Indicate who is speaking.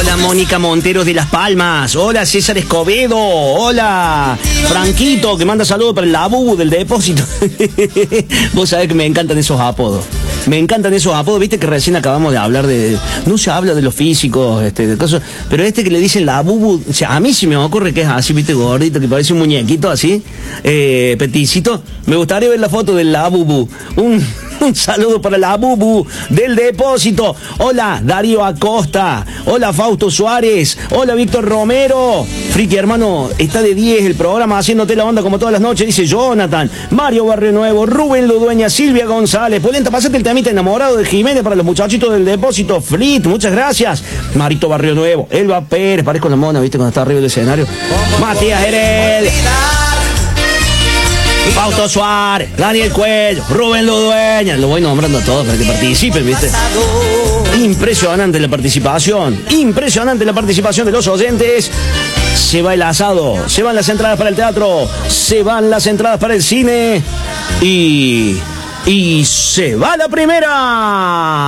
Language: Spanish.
Speaker 1: Hola Mónica Monteros de Las Palmas. Hola César Escobedo. Hola Franquito, que manda saludos para el Labubu del depósito. Vos sabés que me encantan esos apodos. Me encantan esos apodos, viste que recién acabamos de hablar de... No se habla de los físicos, de cosas, pero que le dicen la bubu, o sea, a mí sí me ocurre que es así, viste, gordito, que parece un muñequito así, peticito. Me gustaría ver la foto del la bubu. Un saludo para la bubu del depósito. Hola Darío Acosta. Hola Fausto Suárez. Hola Víctor Romero. Friki hermano, está de 10 el programa haciéndote la onda como todas las noches, dice Jonathan. Mario Barrio Nuevo, Rubén Ludueña, Silvia González. Polenta, pasate el temita enamorado de Jiménez para los muchachitos del depósito. Fleet, muchas gracias. Marito Barrio Nuevo. Elba Pérez, parezco la mona, viste, cuando está arriba del escenario. Matías Heredia. Fausto Suárez, Daniel Cuello, Rubén Ludueña. Lo voy nombrando a todos para que participen, ¿viste? Impresionante la participación. Impresionante la participación de los oyentes. Se va el asado, se van las entradas para el teatro, se van las entradas para el cine y se va la primera.